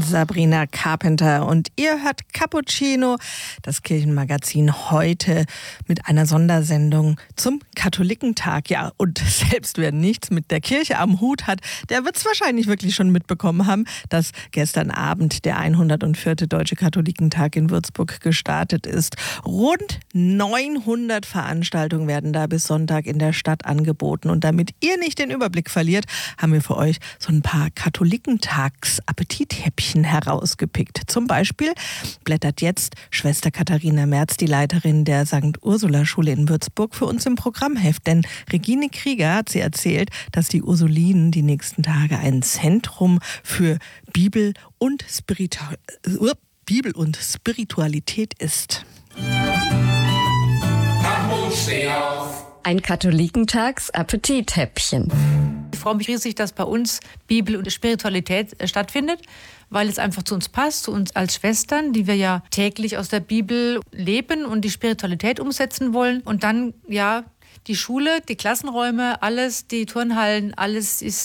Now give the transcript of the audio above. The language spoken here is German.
Sabrina Carpenter und ihr hört Cappuccino, das Kirchenmagazin heute mit einer Sondersendung zum Katholikentag. Ja, und selbst wer nichts mit der Kirche am Hut hat, der wird es wahrscheinlich wirklich schon mitbekommen haben, dass gestern Abend der 104. Deutsche Katholikentag in Würzburg gestartet ist. Rund 900 Veranstaltungen werden da bis Sonntag in der Stadt angeboten. Und damit ihr nicht den Überblick verliert, haben wir für euch so ein paar Katholikentags-Appetithäppchen herausgepickt. Zum Beispiel blättert jetzt Schwester Katharina Merz, die Leiterin der St. Ursula-Schule in Würzburg, für uns im Programmheft. Denn Regine Krieger hat sie erzählt, dass die Ursulinen die nächsten Tage ein Zentrum für Bibel und Spiritualität ist. Ein Katholikentags-Appetithäppchen. Ich freue mich riesig, dass bei uns Bibel und Spiritualität stattfindet, weil es einfach zu uns passt, zu uns als Schwestern, die wir ja täglich aus der Bibel leben und die Spiritualität umsetzen wollen. Und dann, ja, die Schule, die Klassenräume, alles, die Turnhallen, alles ist